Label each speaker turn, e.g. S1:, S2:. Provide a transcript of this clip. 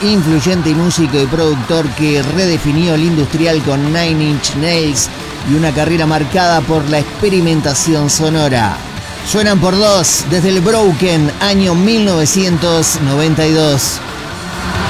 S1: influyente músico y productor que redefinió el industrial con Nine Inch Nails y una carrera marcada por la experimentación sonora. Suenan por dos desde el Broken, año 1992.